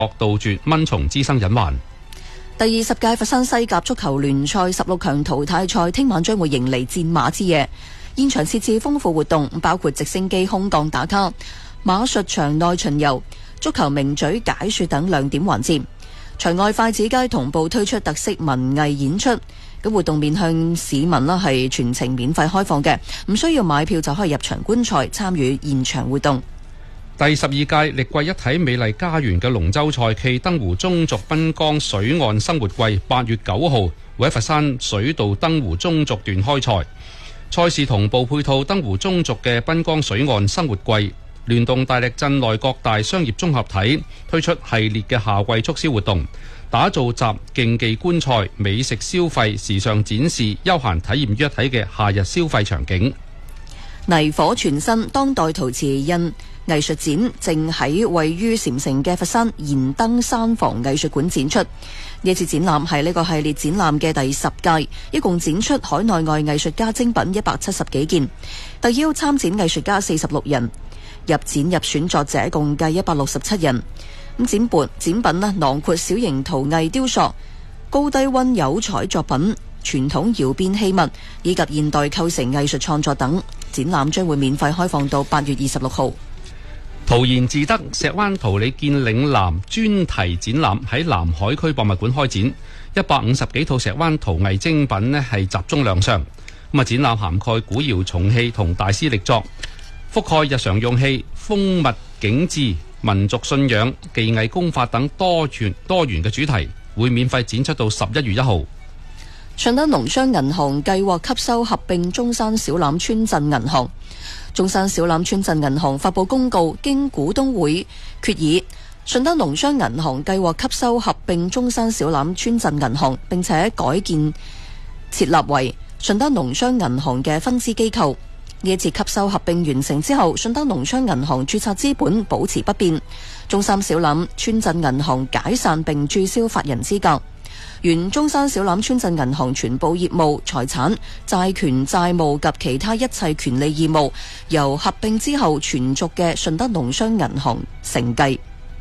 杜絕蚊蟲滋生隱患。 第20屆佛山西甲足球聯賽16強淘汰賽聽晚將會迎嚟戰馬之夜，現場設置豐富活動，包括直升機空降打卡、馬術場內巡遊、足球名嘴解說等亮點環節。場外筷子街同步推出特色文藝演出，咁活動面向市民係全程免費開放嘅，唔需要買票就可以入場觀賽，參與現場活動。 第12屆歷季一體美麗家園嘅龍舟賽暨燈湖中軸濱江水岸生活季8月9號會喺佛山水道燈湖中軸段開賽，賽事同步配套燈湖中軸嘅濱江水岸生活季，聯動大力鎮內各大商業綜合體推出系列嘅夏季促銷活動，打造集競技觀賽、美食消費、時尚展示、休閒體驗於一體嘅夏日消費場景。 泥火全新當代陶瓷印藝術展正喺位於禪城嘅佛山燃燈山房藝術館展出。呢次展覽係呢個系列展覽嘅第10屆，一共展出海內外藝術家精品170幾件，特邀參展藝術家46人，入展入選作者共計167人。咁展品囊括小型陶藝雕塑、高低溫釉彩作品、傳統窯邊器物以及現代構成藝術創作等。展覽將會免費開放到8月26號。 陶然自得石灣桃李見嶺南專題展覽喺南海區博物館開展，150幾套石灣陶藝精品係集中亮相。展覽涵蓋古窯重器同大師力作，覆蓋日常用器、風物景致、民族信仰、技藝功法等多元嘅主題，會免費展出到11月1號。 順德農商銀行計劃吸收合併中山小欖村鎮銀行。中山小欖村鎮銀行發佈公告，經股東會決議，順德農商銀行計劃吸收合併中山小欖村鎮銀行，並且改建設立為順德農商銀行嘅分支機構。呢一次吸收合併完成之後，順德農商銀行註冊資本保持不變，中山小欖村鎮銀行解散並註銷法人資格。原中山小欖村鎮銀行全部業務、財產、債權、債務及其他一切權利義務，由合併之後存續嘅順德農商銀行承繼。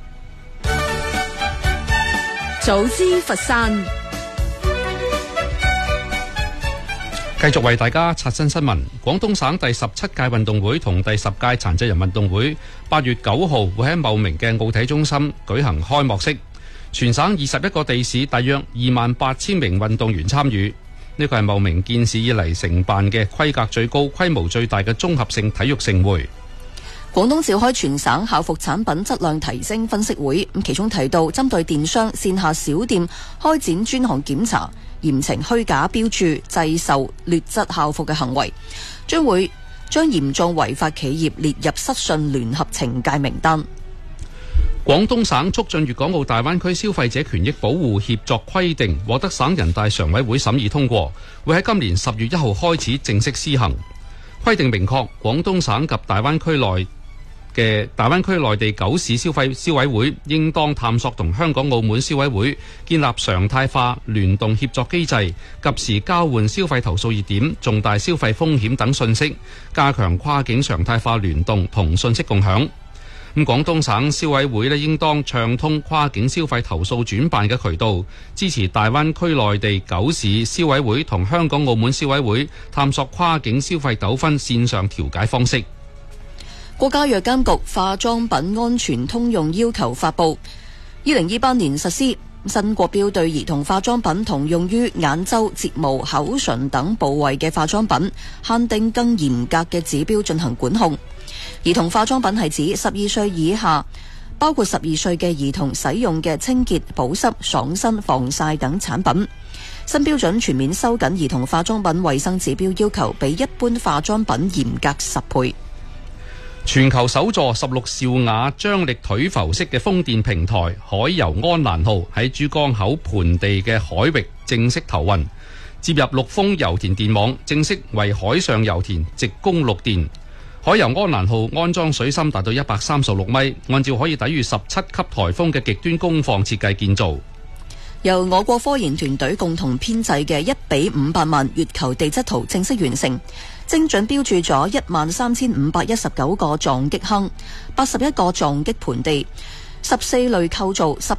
早知佛山， 繼續為大家刷新新聞。廣東省第17屆運動會同第10屆殘疾人運動會8月9號會喺茂名嘅奧體中心舉行開幕式。全省21個地市大約28000名運動員參與，呢個係茂名建市以嚟承辦嘅規格最高、規模最大嘅綜合性體育盛會。 廣東召開全省校服產品質量提升分析會，其中提到針對電商線下小店開展專項檢查，嚴懲虛假標注、製售劣質校服嘅行為，將嚴重違法企業列入失信聯合懲戒名單。 廣東省促進粵港澳大灣區消費者權益保護協作規定獲得省人大常委會審議通過，會喺今年10月1號開始正式施行。規定明確，廣東省及大灣區內地9市消委會應當探索同香港澳門消委會建立常態化聯動協作機制，及時交換消費投訴熱點、重大消費風險等信息，加強跨境常態化聯動同信息共享。廣東省消委會應當暢通跨境消費投訴轉辦嘅渠道，支持大灣區內地9市消委會同香港澳門消委會探索跨境消費糾紛線上調解方式。 國家藥監局化妝品安全通用要求發布，2028年實施。新國標對兒童化妝品同用於眼周、睫毛、口唇等部位嘅化妝品，限定更嚴格嘅指標進行管控。兒童化妝品係指12歲以下，包括12歲嘅兒童使用嘅清潔、保濕、爽身、防曬等產品。新標準全面收緊兒童化妝品衛生指標要求，比一般化妝品嚴格10倍。 全球首座16兆瓦張力腿浮式嘅風電平台海遊安瀾號喺珠江口盆地嘅海域正式投運，接入陸豐油田電網，正式為海上油田直供陸電。海遊安瀾號安裝水深達到136米，按照可以抵禦17級颱風嘅極端工況設計建造。 由我國科研團隊共同編製嘅1:500萬月球地質圖正式完成，精準標注咗13519個撞擊坑、81個撞擊盆地， 14類構造